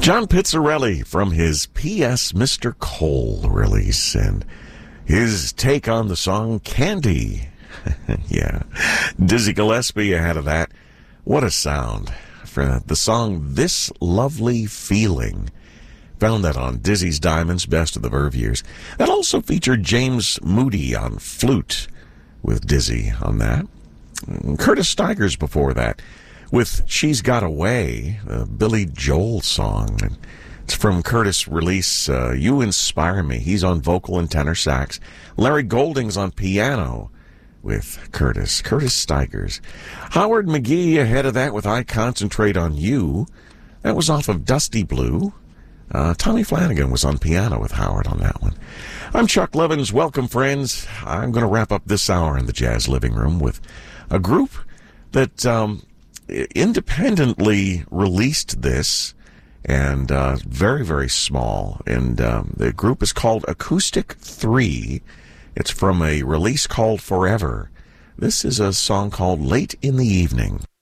John Pizzarelli from his P.S. Mr. Cole release and his take on the song Candy. Yeah. Dizzy Gillespie ahead of that. What a sound. For the song This Lovely Feeling. Found that on Dizzy's Diamonds, Best of the Verve years. That also featured James Moody on flute with Dizzy on that. And Curtis Stigers before that with She's Got Away, a Billy Joel song. And it's from Curtis' release, You Inspire Me. He's on vocal and tenor sax. Larry Golding's on piano with Curtis Stigers. Howard McGee ahead of that with I Concentrate on You. That was off of Dusty Blue. Tommy Flanagan was on piano with Howard on that one. I'm Chuck Levins. Welcome, friends. I'm going to wrap up this hour in the Jazz Living Room with a group that independently released this, and very, very small. And the group is called Acoustic 3. It's from a release called Forever. This is a song called Late in the Evening.